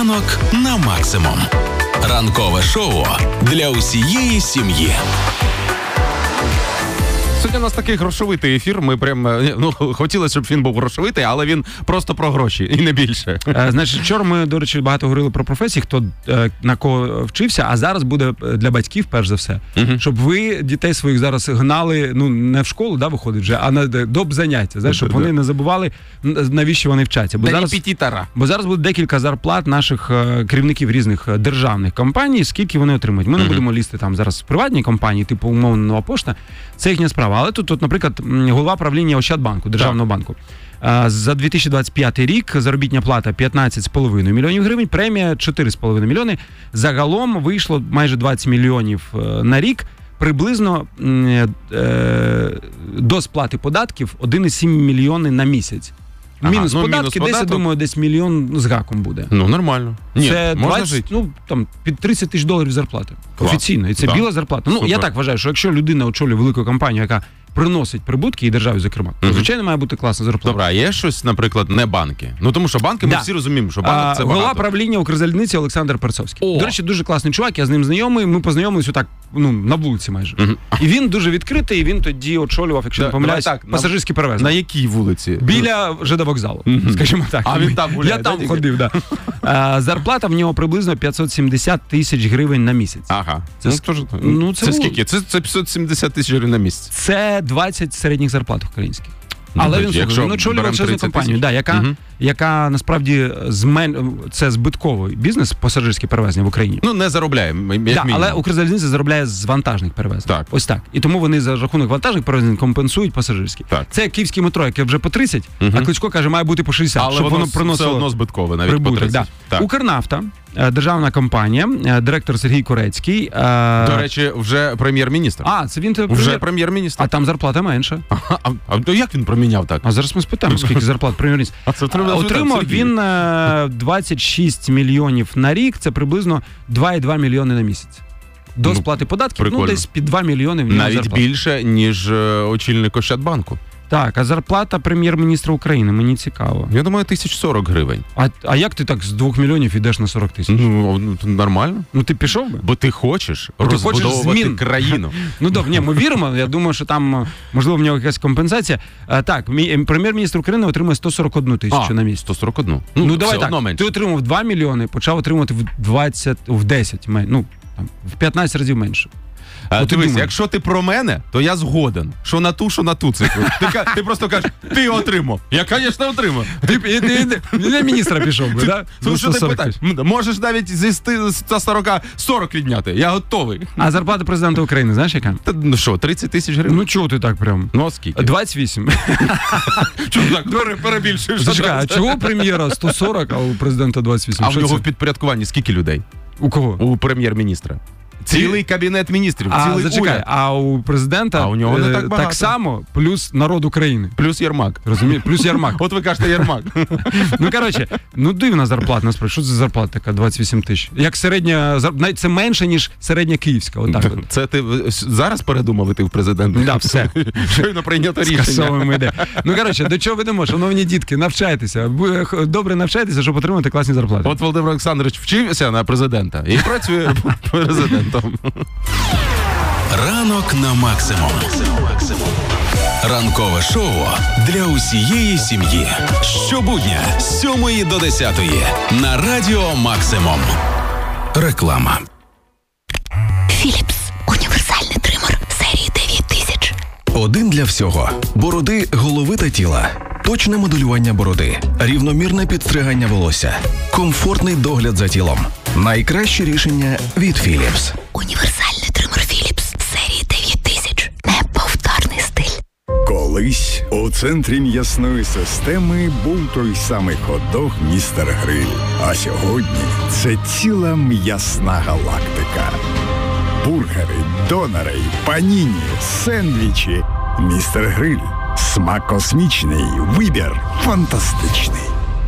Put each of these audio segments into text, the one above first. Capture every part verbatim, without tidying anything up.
Ранок на максимум. Ранкове шоу для усієї сім'ї. Сьогодні у нас такий грошовитий ефір. Ми прям, ну, хотілося, щоб він був грошовитий, але він просто про гроші і не більше. Е, значить, вчора ми, до речі, багато говорили про професії, хто е, на кого вчився, а зараз буде для батьків, перш за все, uh-huh. щоб ви дітей своїх зараз гнали, ну, не в школу, да, виходить вже, а на доп. Заняття, знаєш, щоб вони не забували, навіщо вони вчаться. Бо зараз, бо зараз буде декілька зарплат наших е, керівників різних державних компаній, скільки вони отримують. Ми uh-huh. не будемо лізти там зараз в приватні компанії, типу умовно Нова Пошта, це їхня справа. Але тут, тут, наприклад, голова правління Ощадбанку, державного так. банку. За дві тисячі двадцять п'ятий рік заробітна плата п'ятнадцять з половиною мільйонів гривень, премія чотири з половиною мільйони. Загалом вийшло майже двадцять мільйонів на рік. Приблизно е, до сплати податків один цілих сім мільйони на місяць. Ага, мінус ну, податки, мінус десь, я думаю, десь мільйон з гаком буде. Ну, нормально. Ні, це можна двадцять, жити. Ну, там, під тридцять тисяч доларів зарплати. Клас. Офіційно. І це да. біла зарплата. Ну, Супер. Я так вважаю, що якщо людина очолює велику компанію, яка приносить прибутки і державі, зокрема, то, звичайно, має бути класна зарплата. Добре, а є щось, наприклад, не банки? Ну, тому що банки, ми да. всі розуміємо, що банк – це голова багато. правління Укрзалізниці Олександр Перцовський. О. До речі, дуже класний чувак, я з ним знайомий, ми познайомилися отак, ну, на вулиці майже. Uh-huh. І він дуже відкритий, і він тоді очолював, якщо не помиляюсь, пасажирські перевезення. На якій вулиці? Біля ЖД вокзалу, uh-huh. скажімо так. А він там гуляє? Я там ходив, так. Да. Зарплата в нього приблизно п'ятсот сімдесят тисяч гривень на місяць. Ага. Це, це, ну, ну, це, це скільки? Це, це п'ятсот сімдесят тисяч гривень на місяць. Це двадцять середніх зарплат українських. Ну, але так, він, він очолював величезну компанію, да, яка, угу. яка насправді змен... це збитковий бізнес, пасажирські перевезення в Україні. Ну, не заробляє, як да, але Укрзалізниця заробляє з вантажних перевезень. Так. Ось так. І тому вони за рахунок вантажних перевезень компенсують пасажирські. Так. Це київське метро, яке вже по тридцять, угу. а Кличко каже, має бути по шістдесят, але щоб воно, воно приносило все одно збиткове, навіть прибуток, по тридцять. Да. Укрнафта, державна компанія, директор Сергій Корецький. До речі, вже прем'єр-міністр. А, це він вже прем'єр... прем'єр-міністр. А там зарплата менша. А, а, а то як він проміняв так? А зараз ми спитаємо, скільки зарплат прем'єр-міністр. А це треба отримав він двадцять шість мільйонів на рік, це приблизно два цілих два мільйони на місяць. До ну, сплати податків, прикольно. Ну, десь під два мільйони в нього навіть зарплата. Більше, ніж очільник Ощадбанку. Так, а зарплата прем'єр-міністра України, мені цікаво. Я думаю, тисяч сорок гривень. А, а як ти так з двох мільйонів йдеш на сорок тисяч? Ну, нормально. Ну, ти пішов би? Бо ти хочеш Бо розбудовувати ти хочеш країну. Ну, добре, ні, ми віримо, я думаю, що там, можливо, в нього якась компенсація. А, так, мій, прем'єр-міністр України отримує сто сорок одну тисячу на місяць. сто сорок одну. Ну, ну давай так, менше. Ти отримав два мільйони, почав отримувати в двадцять, в десять, ну, там, в п'ятнадцять разів менше. А, дивись, якщо ти про мене, то я згоден. Що на ту, що на ту цифру. Ти, ти просто кажеш, ти отримав. Я, звісно, отримав. Ти, ти, ти, ти на міністра пішов би, так? Да? Що ти питаєш? Можеш навіть зі ста сорока сорок відняти. Я готовий. А зарплата президента України, знаєш яка? Та, ну що, тридцять тисяч гривень? Ну чого ти так прям? Ну, а скільки? двадцять вісім. Чого так перебільшуєш? Чекай, а чого прем'єра сто сорок, а у президента двадцять вісім? А в нього в підпорядкуванні скільки людей? У кого? У прем'єр-міністра. Цілий кабінет міністрів, а, цілий зачекай, уряд. А у президента а у нього не так, так само, плюс народ України. Плюс Єрмак. Розумієш? Плюс Єрмак. От ви кажете Єрмак. Ну, коротше, ну дивна зарплата, насправді. Що це за зарплата така, двадцять вісім тисяч? Як середня, навіть це менше, ніж середня київська. Отак от. Це ти зараз передумав іти в президент? Да, все. Щойно прийнято рішення. Скасовуємо ідею. Ну, коротше, до чого ведемо? Шановні дітки, навчайтеся. Добре навчайтеся, щоб отримати класні зарплати. От Володимир Олександрович вчився на президента і працює президентом. Ранок на максимум. Ранкове шоу для усієї сім'ї. Щобудня з сьомої до десятої на Радіо Максимум. Реклама. Філіпс. Універсальний тример серії дев'ять тисяч. Один для всього. Бороди, голови та тіла. Точне моделювання бороди. Рівномірне підстригання волосся. Комфортний догляд за тілом. Найкраще рішення від Філіпс. Універсальний тример Філіпс серії дев'ять тисяч. Неповторний стиль. Колись у центрі м'ясної системи був той самий хот-дог «Містер Гриль». А сьогодні це ціла м'ясна галактика. Бургери, донери, паніні, сендвічі. «Містер Гриль». Смак космічний, вибір фантастичний.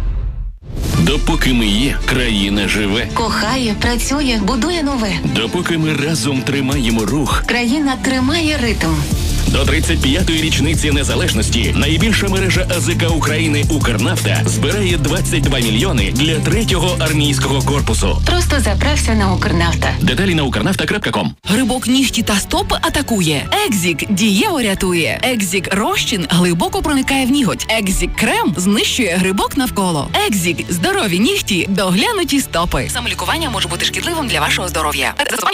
Допоки ми є, країна живе. Кохає, працює, будує нове. Допоки ми разом тримаємо рух, країна тримає ритм. До тридцять п'ятої річниці незалежності найбільша мережа АЗК України «Укрнафта» збирає двадцять два мільйони для третього армійського корпусу. Просто заправся на «Укрнафта». Деталі на укрнафта крапка ком. Грибок нігті та стопи атакує. Екзік дієво рятує. Екзік розчин глибоко проникає в ніготь. Екзік крем знищує грибок навколо. Екзік здорові нігті, доглянуті стопи. Самолікування може бути шкідливим для вашого здоров'я.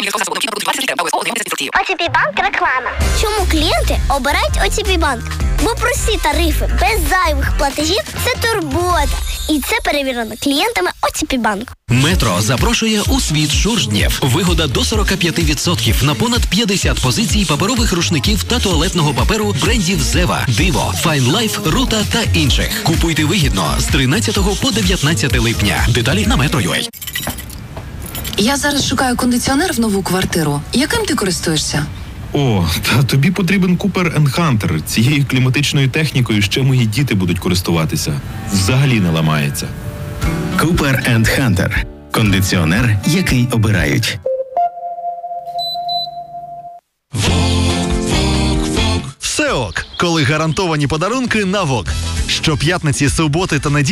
о те пі банк реклама. Чому клієнти обирають о те пі банк? Бо прості тарифи без зайвих платежів – це турбота. І це перевірено клієнтами о те пі банк. Метро запрошує у світ шуржнєв. Вигода до сорок п'ять відсотків на понад п'ятдесят позицій паперових рушників та туалетного паперу брендів Зева, Диво, Fine Life, Рута та інших. Купуйте вигідно з тринадцятого по дев'ятнадцяте липня. Деталі на метро крапка ю а. Я зараз шукаю кондиціонер в нову квартиру. Яким ти користуєшся? О, та тобі потрібен Cooper енд Hunter. Цією кліматичною технікою ще мої діти будуть користуватися. Взагалі не ламається. Cooper енд Hunter. Кондиціонер, який обирають. Все ок, коли гарантовані подарунки на ВОК. Щоп'ятниці, суботи та неділі